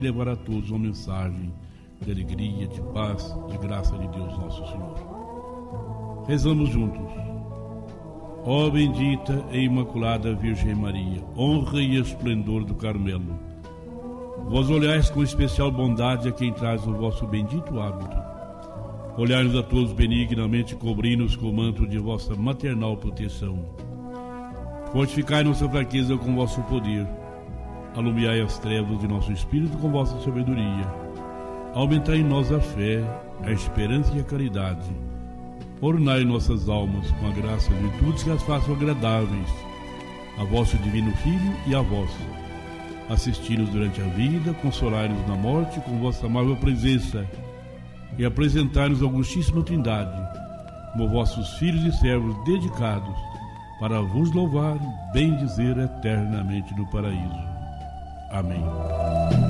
levar a todos uma mensagem de alegria, de paz, de graça de Deus nosso Senhor. Rezamos juntos. Ó bendita e imaculada Virgem Maria, honra e esplendor do Carmelo, vós olhais com especial bondade a quem traz o vosso bendito hábito. Olhai-nos a todos benignamente, cobri-nos com o manto de vossa maternal proteção. Fortificai nossa fraqueza com vosso poder. Alumiai as trevas de nosso espírito com vossa sabedoria. Aumentai em nós a fé, a esperança e a caridade. Ornai nossas almas com a graça e virtudes que as façam agradáveis a vosso divino Filho e a vós. Assisti-nos durante a vida, consolai-nos na morte com vossa amável presença e apresentai-nos a Augustíssima Trindade como vossos filhos e servos dedicados para vos louvar e bendizer eternamente no paraíso. Amém.